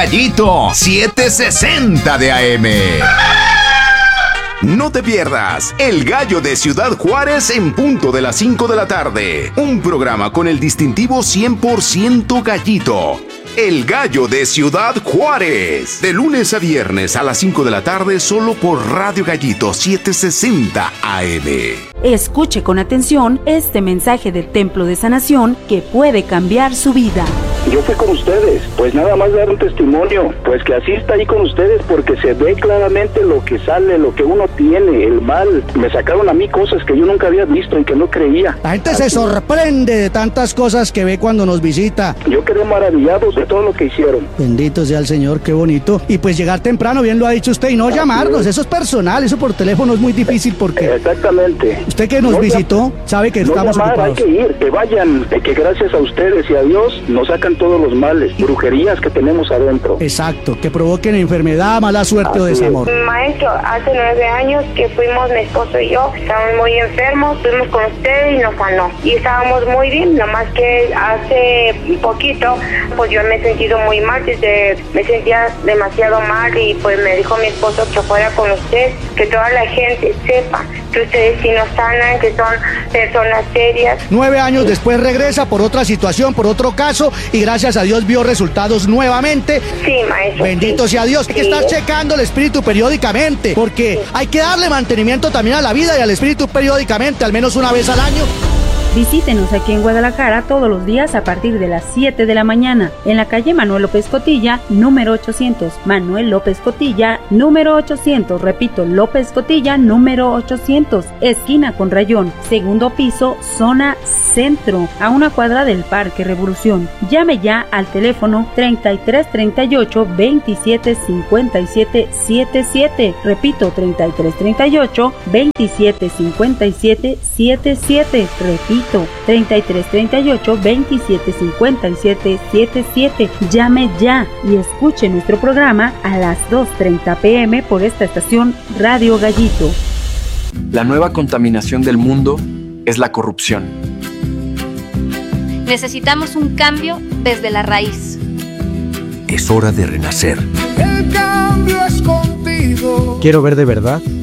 Gallito 760 de AM. No te pierdas El Gallo de Ciudad Juárez en punto de las 5 de la tarde. Un programa con el distintivo 100% Gallito. El Gallo de Ciudad Juárez. De lunes a viernes a las 5 de la tarde solo por Radio Gallito 760 AM. Escuche con atención este mensaje del Templo de Sanación que puede cambiar su vida. Yo fui con ustedes, pues nada más dar un testimonio, pues que asista ahí con ustedes porque se ve claramente lo que sale, lo que uno tiene, el mal. Me sacaron a mí cosas que yo nunca había visto y que no creía. La gente se sorprende de tantas cosas que ve cuando nos visita. Yo quedé maravillado de todo lo que hicieron. Bendito sea el Señor, qué bonito. Y pues llegar temprano, bien lo ha dicho usted, y no llamarnos, eso es personal, eso por teléfono es muy difícil porque... Exactamente. Usted que nos visitó, sabe que estamos ocupados. Hay que ir, que vayan, que gracias a ustedes y a Dios nos sacan todos los males, brujerías que tenemos adentro. Exacto, que provoquen enfermedad, mala suerte o desamor. Maestro, hace 9 años que fuimos mi esposo y yo, estábamos muy enfermos, fuimos con usted y nos sanó. Y estábamos muy bien, nomás que hace poquito, pues yo me he sentido muy mal, me sentía demasiado mal y pues me dijo mi esposo que fuera con usted, que toda la gente sepa que ustedes sí nos sanan, que son personas serias. 9 años después regresa por otra situación, por otro caso, y gracias a Dios vio resultados nuevamente. Sí, maestro. Bendito sea Dios. Hay que estar checando el espíritu periódicamente, porque hay que darle mantenimiento también a la vida y al espíritu periódicamente, al menos una vez al año. Visítenos aquí en Guadalajara todos los días a partir de las 7 de la mañana, en la calle Manuel López Cotilla, número 800. Manuel López Cotilla, número 800. Repito, López Cotilla, número 800. Esquina con Rayón, segundo piso, zona centro, a una cuadra del Parque Revolución. Llame ya al teléfono 3338 27 57 77. Repito, 3338 27 57 77. Repito, 3338 27 57 77. Llame ya y escuche nuestro programa a las 2:30 p.m. por esta estación Radio Gallito. La nueva contaminación del mundo es la corrupción. Necesitamos un cambio desde la raíz. Es hora de renacer. El cambio es contigo. Quiero ver de verdad